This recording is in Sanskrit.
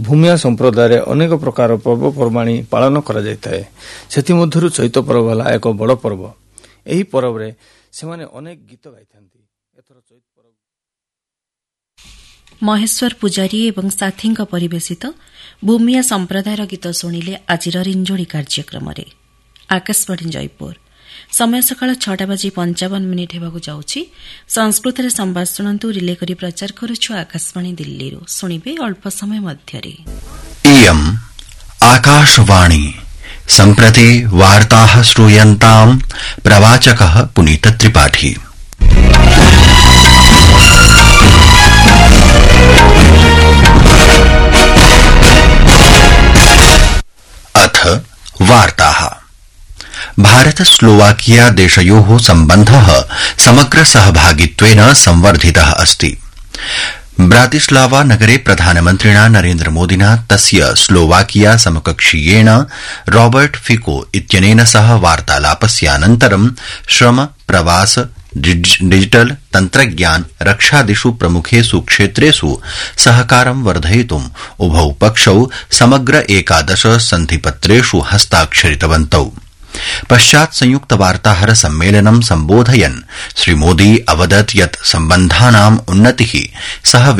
भूमिया संप्रदाय अनेक प्रकार पर्वपर्वाणी पालन करा जायताए। सेथिमध्यरु चैत पर्व हला एक बड़ पर्व। एही पर्व रे सेमाने अनेक गीत गाइथांती। एथर चैत पर्व महेश्वर पुजारी एवं साथीଙ୍କ परिवेशित भूमिया संप्रदायर गीत शुणिले आजिर रिंजोड़ी कार्यक्रम रे। आकाशवाणी जयपुर समय सकाळ 6:55 हेबाकु जाउछि। संस्कृत रे संवाद सुनंतु रिले करी प्रचार करूछु आकाशवाणी दिल्ली रो। सुनिबे अल्प समय मध्यरे। इयम् आकाशवाणी सम्प्रति वार्ताः श्रूयन्ताम्। प्रवाचकः पुनीत त्रिपाठी। अथ वार्ताः। भारत स्लोवाकिया देशयोः सम्बन्धः समग्र सहभागित्वेन संवर्धितः अस्ति। ब्रातिस्लावा नगरे प्रधानमन्त्रिणा नरेन्द्र मोदिना तस्य स्लोवाकिया समकक्षीयेण रॉबर्ट फिको इत्यनेन सह वार्तालापस्यानन्तरं श्रम, प्रवास, डिजिटल, तन्त्रज्ञान, रक्षादिषु प्रमुखेषु क्षेत्रेषु सहकारं वर्धयितुम् उभौ पक्षौ समग्र 11 सन्धिपत्रेषु हस्ताक्षरितवन्तौ। पश्चात् संयुक्त वार्ताहर सम्मेलनं सम्बोधयन् श्रीमोदी अवदत् यत् सम्बन्धानाम् उन्नतिः सह